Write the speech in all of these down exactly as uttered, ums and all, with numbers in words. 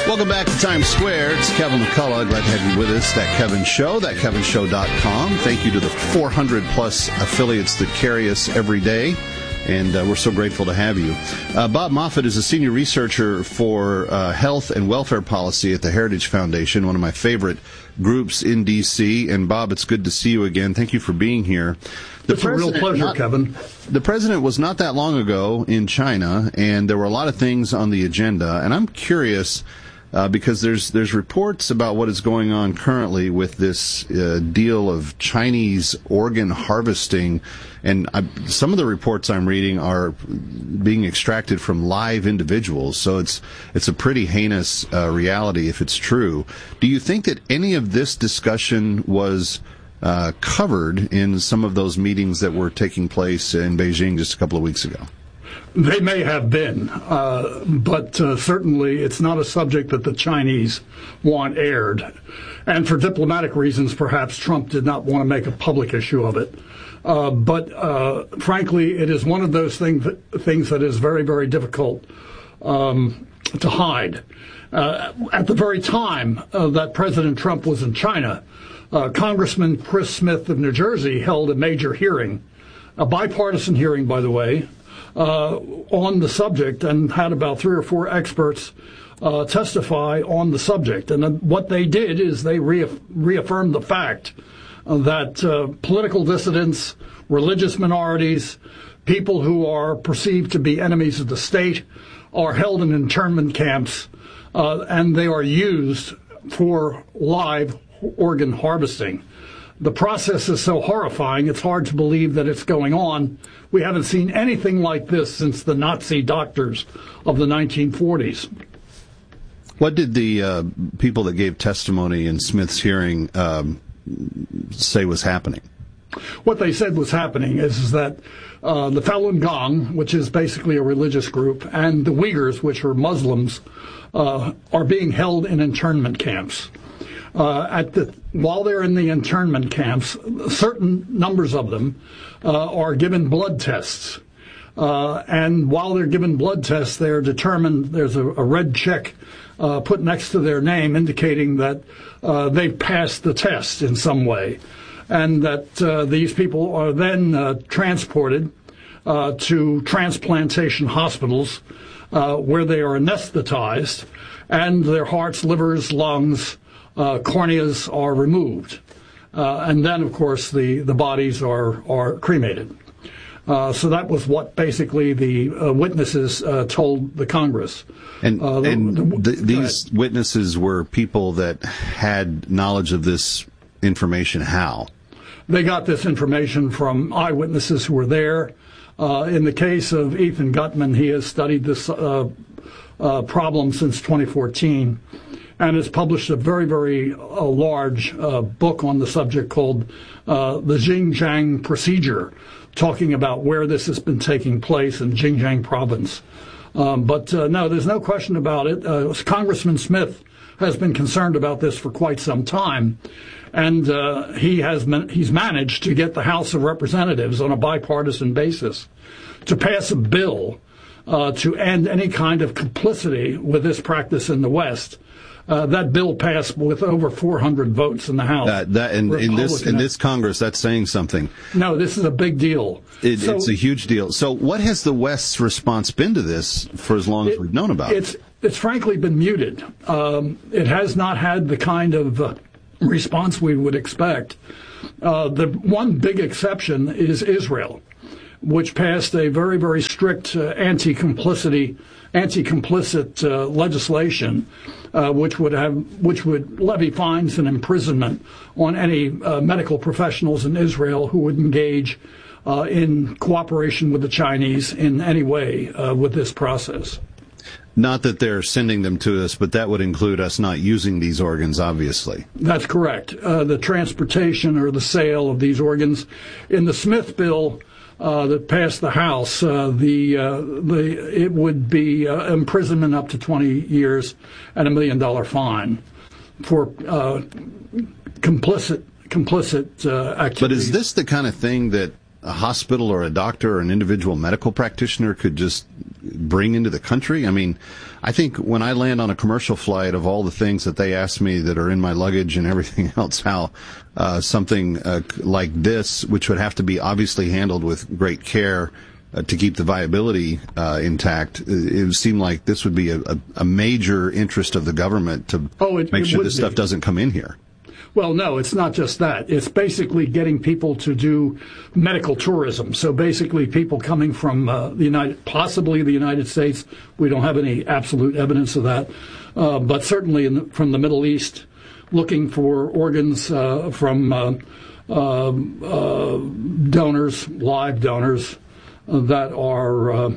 Welcome back to Times Square. It's Kevin McCullough. Glad to have you with us. That Kevin Show, that kevin show dot com. Thank you to the four hundred plus affiliates that carry us every day. And uh, we're so grateful to have you. Uh, Bob Moffett is a senior researcher for uh, health and welfare policy at the Heritage Foundation, one of my favorite groups in D C. And Bob, it's good to see you again. Thank you for being here. The it's a real pleasure, not, Kevin. The president was not that long ago in China, and there were a lot of things on the agenda. And I'm curious, uh, because there's there's reports about what is going on currently with this uh, deal of Chinese organ harvesting. And I, some of the reports I'm reading are being extracted from live individuals, so it's it's a pretty heinous uh, reality if it's true. Do you think that any of this discussion was uh, covered in some of those meetings that were taking place in Beijing just a couple of weeks ago? They may have been, uh, but uh, certainly it's not a subject that the Chinese want aired. And for diplomatic reasons, perhaps Trump did not want to make a public issue of it. Uh, but uh, frankly, it is one of those things that, things that is very, very difficult um, to hide. Uh, at the very time uh, that President Trump was in China, uh, Congressman Chris Smith of New Jersey held a major hearing, a bipartisan hearing, by the way, uh, on the subject, and had about three or four experts uh, testify on the subject. And uh, what they did is they reaff- reaffirmed the fact that uh, political dissidents, religious minorities, people who are perceived to be enemies of the state are held in internment camps, uh, and they are used for live organ harvesting. The process is so horrifying, it's hard to believe that it's going on. We haven't seen anything like this since the Nazi doctors of the nineteen forties. What did the uh, people that gave testimony in Smith's hearing um, say was happening? What they said was happening is, is that uh, the Falun Gong, which is basically a religious group, and the Uyghurs, which are Muslims, uh, are being held in internment camps. Uh, at the, while they're in the internment camps, certain numbers of them uh, are given blood tests. Uh, and while they're given blood tests, they're determined, there's a, a red check uh, put next to their name indicating that uh, they've passed the test in some way. And that uh, these people are then uh, transported uh, to transplantation hospitals uh, where they are anesthetized, and their hearts, livers, lungs, uh, corneas are removed. Uh, and then, of course, the, the bodies are, are cremated. Uh, so that was what basically the uh, witnesses uh, told the Congress. And, uh, the, and the, the, these witnesses were people that had knowledge of this information. How? They got this information from eyewitnesses who were there. Uh, in the case of Ethan Gutmann, he has studied this uh, uh, problem since twenty fourteen and has published a very, very uh, large uh, book on the subject called uh, The Xinjiang Procedure, talking about where this has been taking place in Xinjiang province. Um, but uh, no, there's no question about it. Uh, Congressman Smith has been concerned about this for quite some time. And uh, he has man- he's managed to get the House of Representatives on a bipartisan basis to pass a bill uh, to end any kind of complicity with this practice in the West. Uh, that bill passed with over four hundred votes in the House. That, that in, in this in this Congress, that's saying something. No, this is a big deal. It, so, it's a huge deal. So, what has the West's response been to this for as long as it, we've known about it's, it? It's frankly been muted. Um, it has not had the kind of uh, response we would expect. Uh, the one big exception is Israel, which passed a very, very strict uh, anti-complicity, anti-complicit uh, legislation, uh, which would have, which would levy fines and imprisonment on any uh, medical professionals in Israel who would engage uh, in cooperation with the Chinese in any way uh, with this process. Not that they're sending them to us, but that would include us not using these organs, obviously. That's correct. Uh, the transportation or the sale of these organs. In the Smith bill uh, that passed the House, uh, the uh, the it would be uh, imprisonment up to twenty years and a million dollar fine for uh, complicit complicit uh, activities. But is this the kind of thing that a hospital or a doctor or an individual medical practitioner could just bring into the country? I mean, I think when I land on a commercial flight, of all the things that they ask me that are in my luggage and everything else, how uh, something uh, like this, which would have to be obviously handled with great care uh, to keep the viability uh, intact, it would seem like this would be a, a, a major interest of the government to oh, it, make it sure would this be. stuff doesn't come in here. Well, no, it's not just that. It's basically getting people to do medical tourism. So basically people coming from uh, the United, possibly the United States. We don't have any absolute evidence of that. Uh, but certainly in the, from the Middle East, looking for organs uh, from uh, uh, uh, donors, live donors, uh, that are, uh,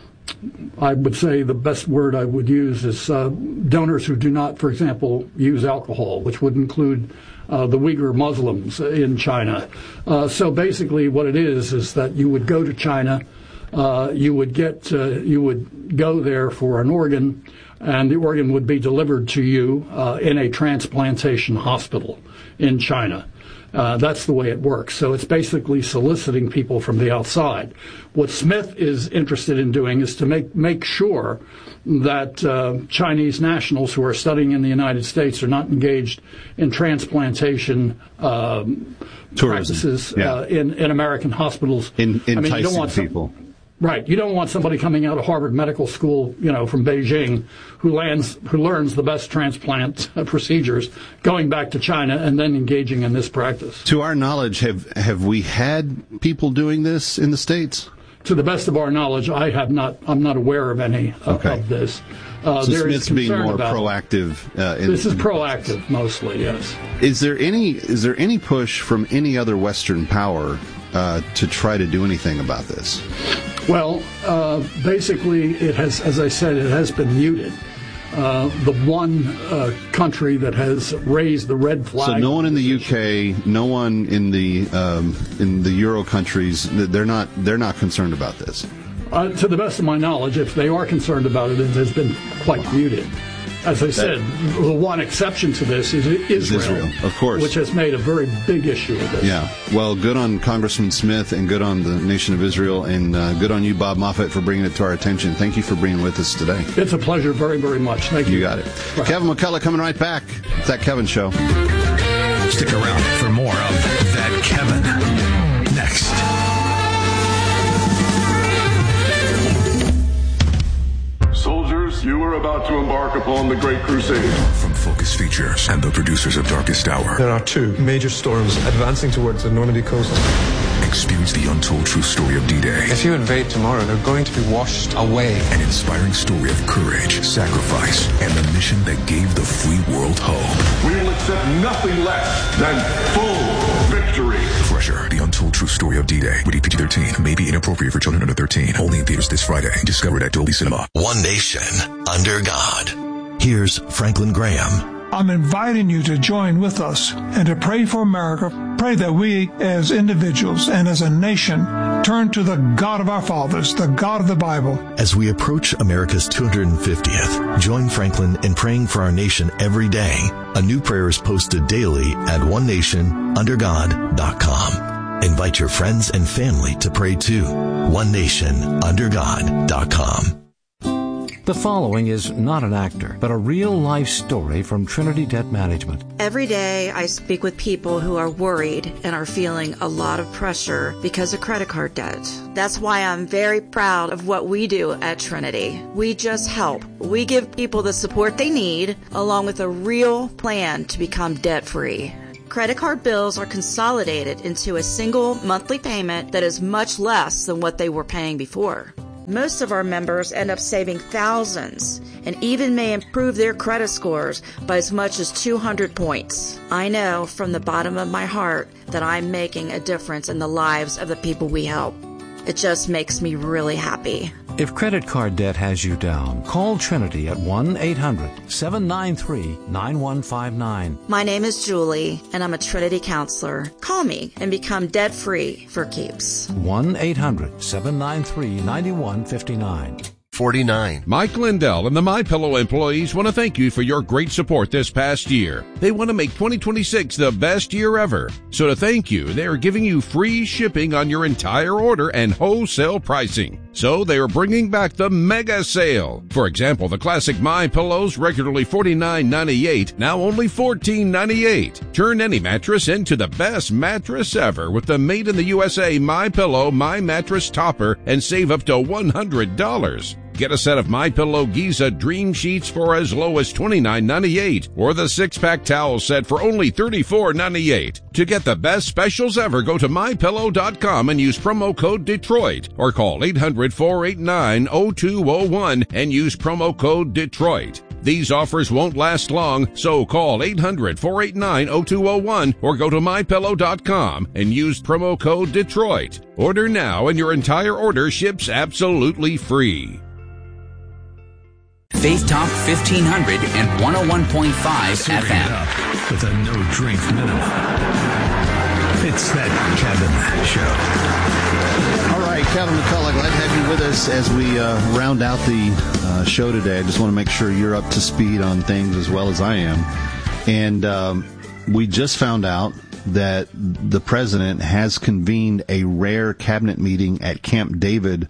I would say the best word I would use is uh, donors who do not, for example, use alcohol, which would include uh, the Uyghur Muslims in China. Uh, so basically what it is is that you would go to China, uh, you would get, uh, you would go there for an organ, and the organ would be delivered to you uh, in a transplantation hospital in China. Uh, that's the way it works. So it's basically soliciting people from the outside. What Smith is interested in doing is to make make sure that uh, Chinese nationals who are studying in the United States are not engaged in transplantation um, practices yeah. uh, in, in American hospitals. In, enticing I mean, you don't want some, people. Right. You don't want somebody coming out of Harvard Medical School, you know, from Beijing, who lands, who learns the best transplant uh, procedures, going back to China and then engaging in this practice. To our knowledge, have have we had people doing this in the States? To the best of our knowledge, I have not. I'm not aware of any of, okay. of this. Uh, so there Smith's is being more about proactive. Uh, in, this is proactive, mostly. Yes. Is there any is there any push from any other Western power uh, to try to do anything about this? Well, uh, basically, it has, as I said, it has been muted. Uh, the one uh, country that has raised the red flag. So no one in the U K, no one in the um, in the Euro countries, they're not they're not concerned about this. Uh, to the best of my knowledge, if they are concerned about it, it has been quite muted. As I said, that, the one exception to this is Israel, Israel, of course, which has made a very big issue of this. Yeah. Well, good on Congressman Smith and good on the nation of Israel, and uh, good on you, Bob Moffett, for bringing it to our attention. Thank you for being with us today. It's a pleasure very, very much. Thank you. You got it. Right. Kevin McCullough coming right back. It's That Kevin Show. Stick around for more of That Kevin next. Soldiers, you are about to embark upon the Great Crusade. From Focus Features and the producers of Darkest Hour. There are two major storms advancing towards the Normandy coast. Experience the untold true story of D-Day. If you invade tomorrow, they're going to be washed away. An inspiring story of courage, sacrifice, and the mission that gave the free world hope. We will accept nothing less than full victory. Crusher, the untold true story of D-Day. Rated P G thirteen. May be inappropriate for children under thirteen. Only in theaters this Friday. Discovered at Dolby Cinema. One nation under God. Here's Franklin Graham. I'm inviting you to join with us and to pray for America. Pray that we as individuals and as a nation turn to the God of our fathers, the God of the Bible. As we approach America's two hundred fiftieth, join Franklin in praying for our nation every day. A new prayer is posted daily at one nation under god dot com. Invite your friends and family to pray too. one nation under god dot com. The following is not an actor, but a real-life story from Trinity Debt Management. Every day I speak with people who are worried and are feeling a lot of pressure because of credit card debt. That's why I'm very proud of what we do at Trinity. We just help. We give people the support they need, along with a real plan to become debt-free. Credit card bills are consolidated into a single monthly payment that is much less than what they were paying before. Most of our members end up saving thousands and even may improve their credit scores by as much as two hundred points. I know from the bottom of my heart that I'm making a difference in the lives of the people we help. It just makes me really happy. If credit card debt has you down, call Trinity at one eight hundred seven nine three nine one five nine. My name is Julie, and I'm a Trinity counselor. Call me and become debt-free for keeps. one eight hundred seven nine three nine one five nine. forty-nine. Mike Lindell and the MyPillow employees want to thank you for your great support this past year. They want to make twenty twenty-six the best year ever. So to thank you, they are giving you free shipping on your entire order and wholesale pricing. So they are bringing back the mega sale. For example, the classic MyPillows, regularly forty-nine ninety-eight, now only fourteen ninety-eight. Turn any mattress into the best mattress ever with the made in the U S A MyPillow My Mattress Topper and save up to one hundred dollars. Get a set of MyPillow Giza Dream Sheets for as low as twenty-nine ninety-eight, or the six-pack towel set for only thirty-four ninety-eight. To get the best specials ever, go to my pillow dot com and use promo code Detroit, or call eight hundred, four eight nine, oh two oh one and use promo code Detroit. These offers won't last long, so call eight hundred, four eight nine, oh two oh one or go to my pillow dot com and use promo code Detroit. Order now and your entire order ships absolutely free. Faith Talk fifteen hundred and one oh one point five F M. Up with a no-drink minimum. It's that Kevin Show. All right, Kevin McCullough, glad to have you with us as we uh, round out the uh, show today. I just want to make sure you're up to speed on things as well as I am. And um, we just found out that the president has convened a rare cabinet meeting at Camp David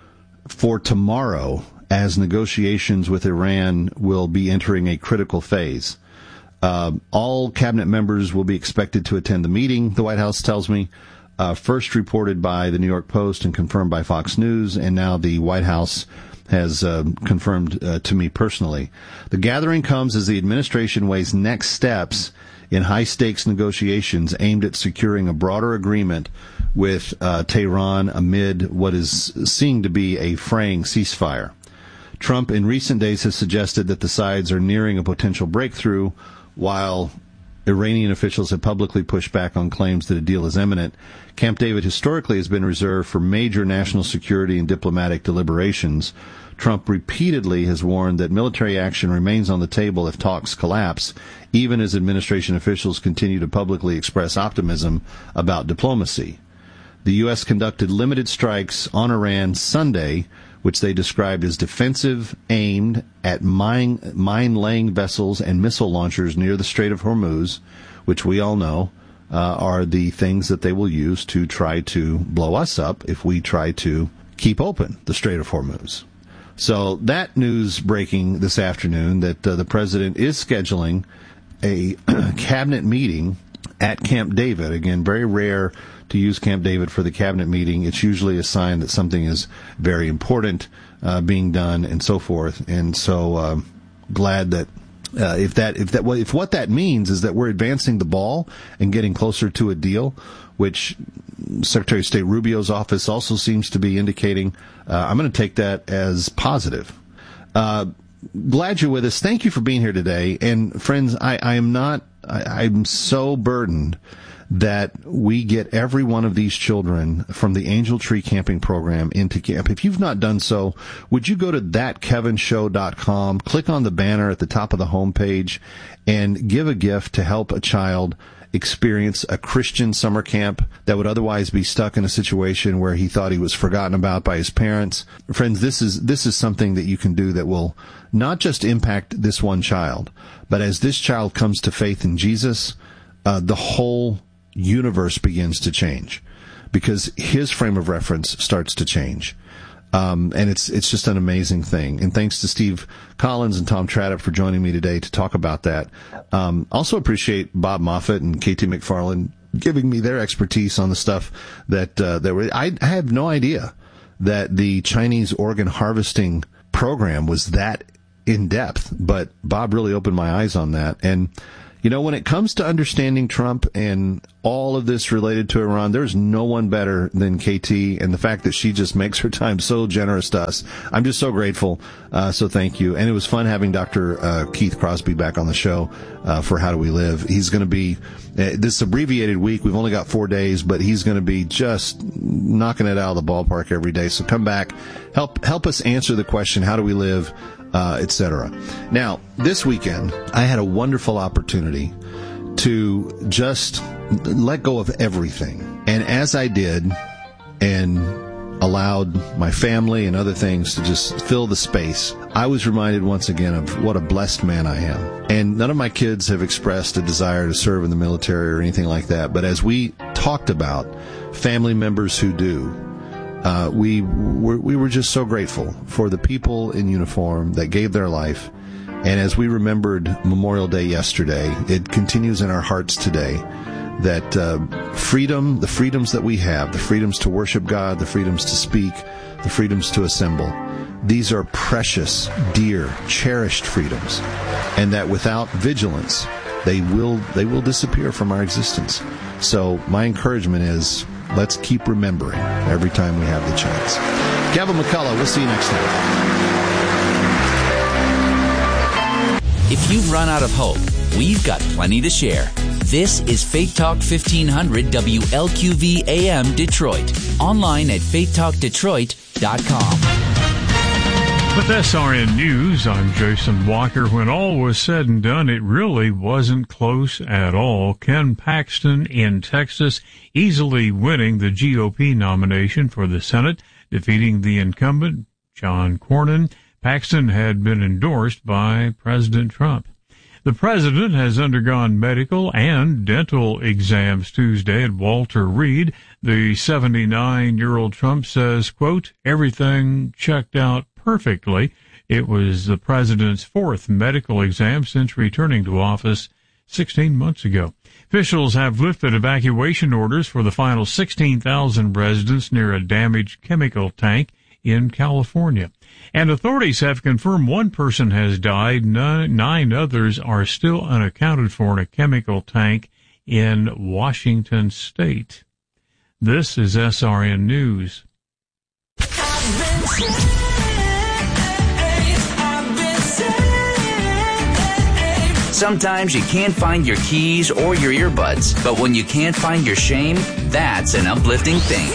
for tomorrow, as negotiations with Iran will be entering a critical phase. Uh, all cabinet members will be expected to attend the meeting, the White House tells me, uh, first reported by the New York Post and confirmed by Fox News, and now the White House has uh, confirmed uh, to me personally. The gathering comes as the administration weighs next steps in high-stakes negotiations aimed at securing a broader agreement with uh, Tehran amid what is seen to be a fraying ceasefire. Trump in recent days has suggested that the sides are nearing a potential breakthrough, while Iranian officials have publicly pushed back on claims that a deal is imminent. Camp David historically has been reserved for major national security and diplomatic deliberations. Trump repeatedly has warned that military action remains on the table if talks collapse, even as administration officials continue to publicly express optimism about diplomacy. The U S conducted limited strikes on Iran Sunday, which they described as defensive, aimed at mine, mine-laying vessels and missile launchers near the Strait of Hormuz, which we all know uh, are the things that they will use to try to blow us up if we try to keep open the Strait of Hormuz. So that news breaking this afternoon that uh, the president is scheduling a cabinet meeting at Camp David. Again, very rare to use Camp David for the cabinet meeting. It's usually a sign that something is very important uh, being done and so forth. And so uh, glad that uh, if that if that if what that means is that we're advancing the ball and getting closer to a deal, which Secretary of State Rubio's office also seems to be indicating, uh, I'm going to take that as positive. Uh, glad you're with us. Thank you for being here today. And friends, I, I am not. I, I'm so burdened that we get every one of these children from the Angel Tree Camping Program into camp. If you've not done so, would you go to that kevin show dot com, click on the banner at the top of the homepage, and give a gift to help a child experience a Christian summer camp that would otherwise be stuck in a situation where he thought he was forgotten about by his parents. Friends, this is this is something that you can do that will not just impact this one child, but as this child comes to faith in Jesus, uh, the whole universe begins to change because his frame of reference starts to change. Um, and it's it's just an amazing thing. And thanks to Steve Collins and Tom Tradup for joining me today to talk about that. Um, also appreciate Bob Moffat and K T McFarland giving me their expertise on the stuff that uh, that were. I, I have no idea that the Chinese organ harvesting program was that in depth, but Bob really opened my eyes on that. And you know, when it comes to understanding Trump and all of this related to Iran, there's no one better than K T, and the fact that she just makes her time so generous to us. I'm just so grateful. Uh, so thank you. And it was fun having Doctor Uh, Keith Crosby back on the show uh, for How Do We Live. He's going to be, uh, this abbreviated week, we've only got four days, but he's going to be just knocking it out of the ballpark every day. So come back, help help us answer the question, how do we live? Uh, et cetera. Now, this weekend, I had a wonderful opportunity to just let go of everything. And as I did, and allowed my family and other things to just fill the space, I was reminded once again of what a blessed man I am. And none of my kids have expressed a desire to serve in the military or anything like that. But as we talked about family members who do, uh, we were, we were just so grateful for the people in uniform that gave their life. And as we remembered Memorial Day yesterday, it continues in our hearts today that uh, freedom, the freedoms that we have, the freedoms to worship God, the freedoms to speak, the freedoms to assemble, these are precious, dear, cherished freedoms, and that without vigilance, they will they will disappear from our existence. So my encouragement is, let's keep remembering every time we have the chance. Kevin McCullough, we'll see you next time. If you've run out of hope, we've got plenty to share. This is Faith Talk fifteen hundred W L Q V A M Detroit. Online at faith talk detroit dot com. With S R N News, I'm Jason Walker. When all was said and done, it really wasn't close at all. Ken Paxton in Texas easily winning the G O P nomination for the Senate, defeating the incumbent, John Cornyn. Paxton had been endorsed by President Trump. The president has undergone medical and dental exams Tuesday at Walter Reed. The seventy-nine-year-old Trump says, quote, everything checked out perfectly. It was the president's fourth medical exam since returning to office sixteen months ago. Officials have lifted evacuation orders for the final sixteen thousand residents near a damaged chemical tank in California. And authorities have confirmed one person has died. Nine, nine others are still unaccounted for in a chemical tank in Washington State. This is S R N News. Sometimes you can't find your keys or your earbuds, but when you can't find your shame, that's an uplifting thing.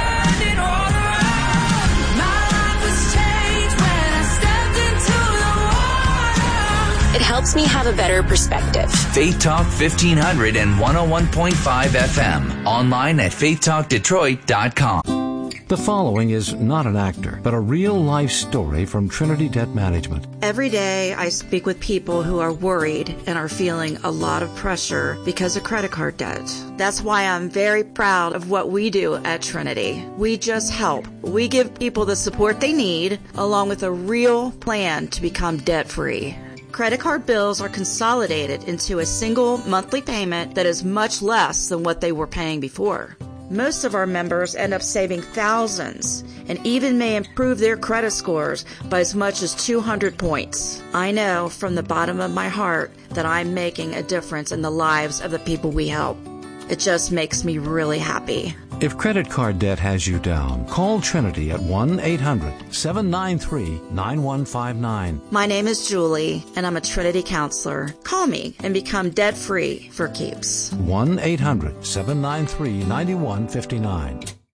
It helps me have a better perspective. Faith Talk fifteen hundred and one oh one point five F M. Online at faith talk detroit dot com. The following is not an actor, but a real-life story from Trinity Debt Management. Every day I speak with people who are worried and are feeling a lot of pressure because of credit card debt. That's why I'm very proud of what we do at Trinity. We just help. We give people the support they need, along with a real plan to become debt-free. Credit card bills are consolidated into a single monthly payment that is much less than what they were paying before. Most of our members end up saving thousands and even may improve their credit scores by as much as two hundred points. I know from the bottom of my heart that I'm making a difference in the lives of the people we help. It just makes me really happy. If credit card debt has you down, call Trinity at one eight hundred seven nine three nine one five nine. My name is Julie, and I'm a Trinity counselor. Call me and become debt-free for keeps. one eight hundred seven nine three nine one five nine.